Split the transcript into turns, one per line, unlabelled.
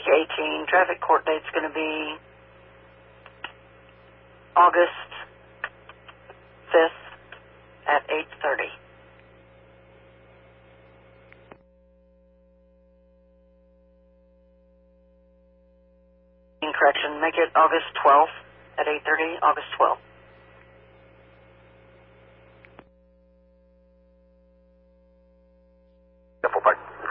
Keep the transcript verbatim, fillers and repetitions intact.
eighteen. Traffic court date's going to be August fifth at eight thirty. Correction, make it August twelfth at eight thirty, August twelfth.